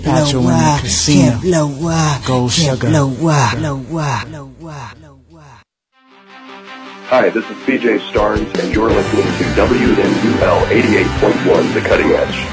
Pacho in the casino. Gold sugar. Hi, this is BJ Starnes, and you're listening to WMUL 88.1, The Cutting Edge.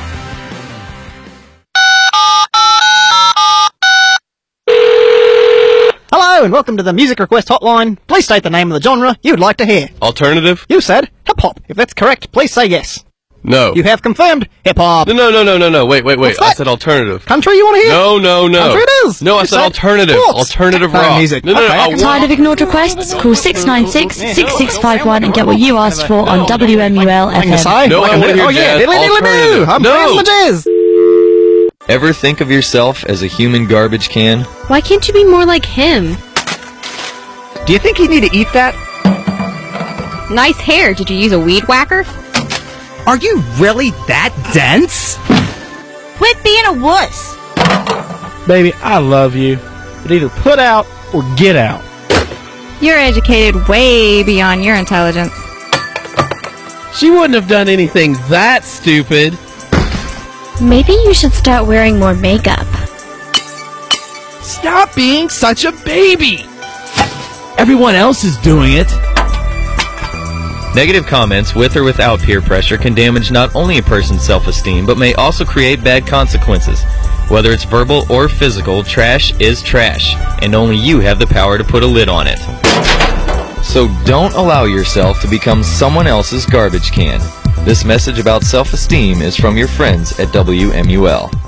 Hello and welcome to the Music Request Hotline. Please state the name of the genre you would like to hear. Alternative? You said hip-hop. If that's correct, please say yes. No. You have confirmed hip-hop. No. Wait. What's I that? said alternative. Country you want to hear? No. Country it is. No, I You said alternative. sports. Alternative Background rock. music. No. Okay. Tired of ignored requests? Call 696-6651 and get what you asked for on WMUL Thing to FM. say? No, I wanna hear jazz. Alternative. I'm No. playing the jazz. Ever think of yourself as a human garbage can? Why can't you be more like him? Do you think you need to eat that? Nice hair. Did you use a weed whacker? Are you really that dense? Quit being a wuss! Baby, I love you. But either put out or get out. You're educated way beyond your intelligence. She wouldn't have done anything that stupid. Maybe you should start wearing more makeup. Stop being such a baby. Everyone else is doing it. Negative comments, with or without peer pressure, can damage not only a person's self-esteem, but may also create bad consequences. Whether it's verbal or physical, trash is trash, and only you have the power to put a lid on it. So don't allow yourself to become someone else's garbage can. This message about self-esteem is from your friends at WMUL.